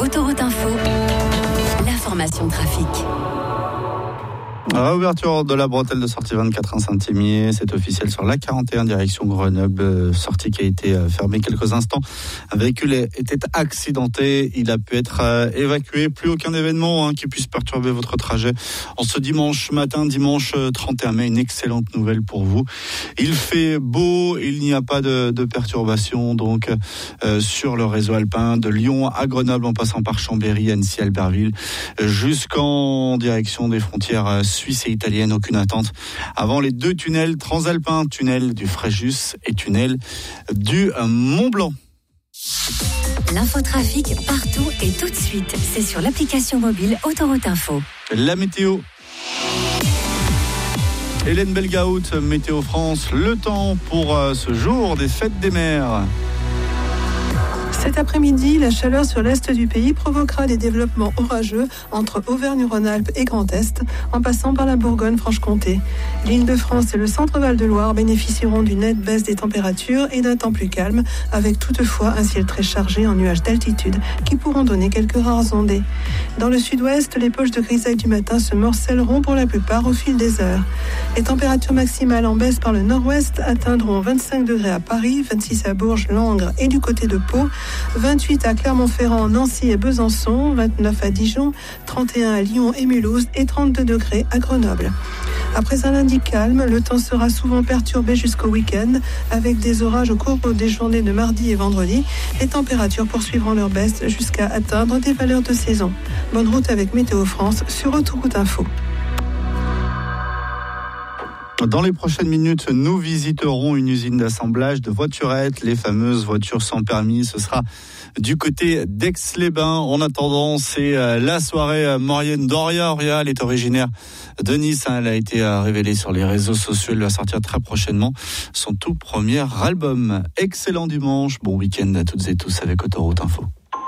Autoroute Info, l'information trafic. Réouverture de la bretelle de sortie 24 à Saint-Émier, c'est officiel sur la 41 direction Grenoble, sortie qui a été fermée quelques instants. Un véhicule était accidenté, il a pu être évacué. Plus aucun événement qui puisse perturber votre trajet en ce dimanche matin, dimanche 31 mai. Une excellente nouvelle pour vous. Il fait beau, il n'y a pas de perturbation donc sur le réseau alpin de Lyon à Grenoble en passant par Chambéry, Annecy, Albertville jusqu'en direction des frontières suisse et italienne. Aucune attente avant les deux tunnels transalpins, tunnel du Fréjus et tunnel du Mont-Blanc. L'infotrafic partout et tout de suite, c'est sur l'application mobile Autoroute Info. La météo. Hélène Belgaout, Météo France, le temps pour ce jour des fêtes des mers. Cet après-midi, la chaleur sur l'est du pays provoquera des développements orageux entre Auvergne-Rhône-Alpes et Grand Est, en passant par la Bourgogne-Franche-Comté. L'Île-de-France et le centre-Val de Loire bénéficieront d'une nette baisse des températures et d'un temps plus calme, avec toutefois un ciel très chargé en nuages d'altitude qui pourront donner quelques rares ondées. Dans le sud-ouest, les poches de grisaille du matin se morcelleront pour la plupart au fil des heures. Les températures maximales en baisse par le nord-ouest atteindront 25 degrés à Paris, 26 à Bourges, Langres et du côté de Pau, 28 à Clermont-Ferrand, Nancy et Besançon, 29 à Dijon, 31 à Lyon et Mulhouse et 32 degrés à Grenoble. Après un lundi calme, le temps sera souvent perturbé jusqu'au week-end avec des orages au cours des journées de mardi et vendredi. Les températures poursuivront leur baisse jusqu'à atteindre des valeurs de saison. Bonne route avec Météo France sur Autoroute Info. Dans les prochaines minutes, nous visiterons une usine d'assemblage de voiturettes, les fameuses voitures sans permis. Ce sera du côté d'Aix-les-Bains. En attendant, c'est la soirée Maurienne Doria. Elle est originaire de Nice. Elle a été révélée sur les réseaux sociaux. Elle va sortir très prochainement son tout premier album. Excellent dimanche. Bon week-end à toutes et tous avec Autoroute Info.